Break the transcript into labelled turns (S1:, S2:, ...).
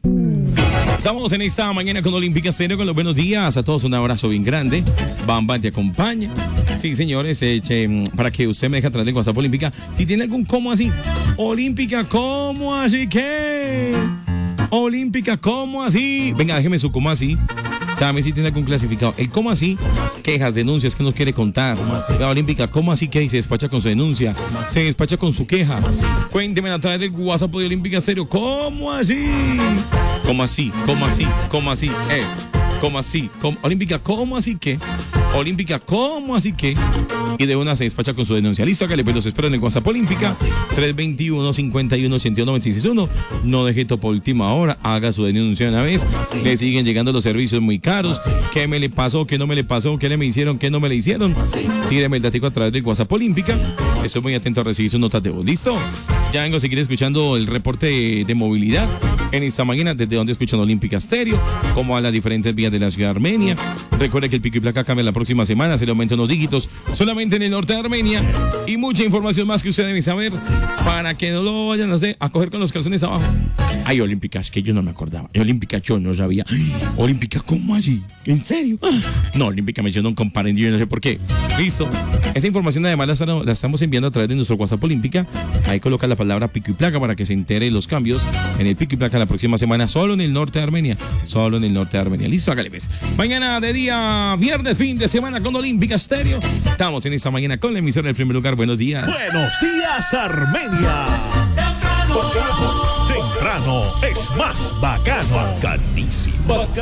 S1: Estamos en esta mañana con Olímpica Estéreo, con los buenos días. A todos un abrazo bien grande. Bamba te acompaña. Sí, señores, para que usted me deje atrás del WhatsApp Olímpica. Si tiene algún cómo así. Olímpica, ¿cómo así qué? Olímpica, ¿cómo así? Venga, déjeme su cómo así. También si tiene algún clasificado. El cómo así, quejas, denuncias que nos quiere contar. La Olímpica, ¿cómo así que se despacha con su denuncia? Se despacha con su queja. Cuénteme a través del WhatsApp de Olímpica Estéreo. ¿Cómo así? ¿Cómo así? ¿Cómo así? ¿Cómo así? ¿Cómo así? Olímpica, ¿cómo así que? Olímpica, ¿cómo así que? Y de una se despacha con su denuncia. Listo, hágale, pues los espero en el WhatsApp Olímpica 321-51-81-961. No deje todo por última hora, haga su denuncia una vez. Le siguen llegando los servicios muy caros. ¿Qué me le pasó? ¿Qué no me le pasó? ¿Qué le me hicieron? ¿Qué no me le hicieron? Tíreme el datico a través del WhatsApp Olímpica. Estoy muy atento a recibir sus notas de voz. ¿Listo? Ya vengo a seguir escuchando el reporte de movilidad en esta mañana, desde donde escuchan Olímpica Estéreo, como a las diferentes vías de la ciudad de Armenia. Recuerde que el pico y placa cambia la próxima semana, se le aumentan unos dígitos solamente en el norte de Armenia, y mucha información más que usted debe saber para que no lo vayan, no sé, a coger con los calzones abajo. Ay, Olímpica, es que yo no me acordaba. Olímpica, yo no sabía. Olímpica, ¿cómo así? ¿En serio? No, Olímpica me mencionó un comparendio, yo no sé por qué. Listo. Esa información además la estamos enviando a través de nuestro WhatsApp Olímpica. Ahí coloca la palabra pico y placa para que se entere de los cambios en el pico y placa la próxima semana, solo en el norte de Armenia. Solo en el norte de Armenia. Listo, hágale pues. Mañana de día viernes, fin de semana con Olímpica Estéreo. Estamos en esta mañana con la emisora del primer lugar. Buenos días.
S2: Buenos días, Armenia. Temprano es más bacano. Bacanísimo.